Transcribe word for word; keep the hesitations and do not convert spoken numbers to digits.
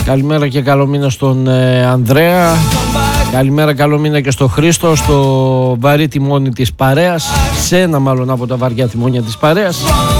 Καλημέρα και καλό μήνα στον ε, Ανδρέα. Καλημέρα, καλό μήνα και στο Χρήστο, στο βαρύ τιμόνι της παρέας, σε ένα μάλλον από τα βαριά τιμόνια της παρέας.